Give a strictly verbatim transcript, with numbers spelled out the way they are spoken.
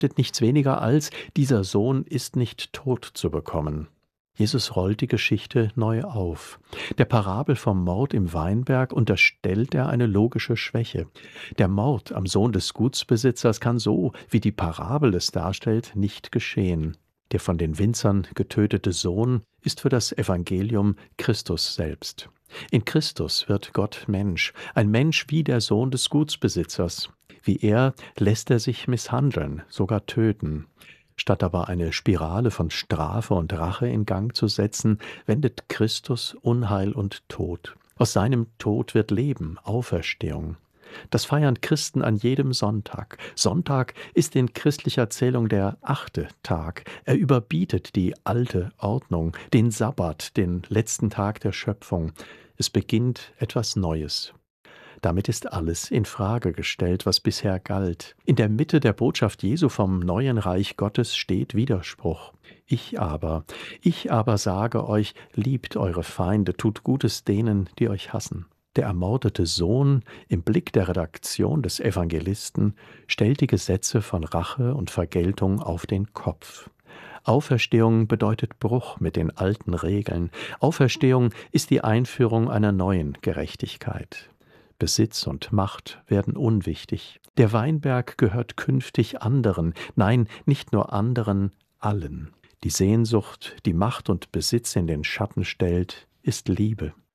bedeutet nichts weniger als, dieser Sohn ist nicht tot zu bekommen. Jesus rollt die Geschichte neu auf. Der Parabel vom Mord im Weinberg unterstellt er eine logische Schwäche. Der Mord am Sohn des Gutsbesitzers kann so, wie die Parabel es darstellt, nicht geschehen. Der von den Winzern getötete Sohn ist für das Evangelium Christus selbst. In Christus wird Gott Mensch, ein Mensch wie der Sohn des Gutsbesitzers. Wie er lässt er sich misshandeln, sogar töten. Statt aber eine Spirale von Strafe und Rache in Gang zu setzen, wendet Christus Unheil und Tod. Aus seinem Tod wird Leben, Auferstehung. Das feiern Christen an jedem Sonntag. Sonntag ist in christlicher Zählung der achte Tag. Er überbietet die alte Ordnung, den Sabbat, den letzten Tag der Schöpfung. Es beginnt etwas Neues. Damit ist alles in Frage gestellt, was bisher galt. In der Mitte der Botschaft Jesu vom neuen Reich Gottes steht Widerspruch. Ich aber, ich aber sage euch, liebt eure Feinde, tut Gutes denen, die euch hassen. Der ermordete Sohn im Blick der Redaktion des Evangelisten stellt die Gesetze von Rache und Vergeltung auf den Kopf. Auferstehung bedeutet Bruch mit den alten Regeln. Auferstehung ist die Einführung einer neuen Gerechtigkeit. Besitz und Macht werden unwichtig. Der Weinberg gehört künftig anderen, nein, nicht nur anderen, allen. Die Sehnsucht, die Macht und Besitz in den Schatten stellt, ist Liebe.